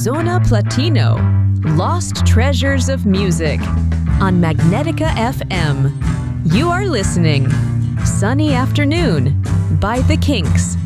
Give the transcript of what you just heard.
Zona Platino, Lost Treasures of Music, on Magnetica FM. You are listening Sunny Afternoon by The Kinks.